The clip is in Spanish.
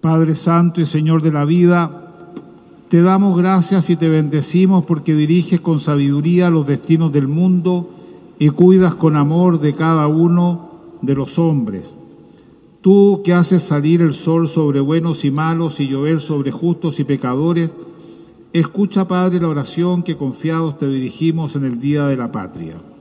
Padre Santo y Señor de la vida, te damos gracias y te bendecimos porque diriges con sabiduría los destinos del mundo y cuidas con amor de cada uno de los hombres. Tú que haces salir el sol sobre buenos y malos y llover sobre justos y pecadores, escucha, Padre, la oración que confiados te dirigimos en el Día de la Patria.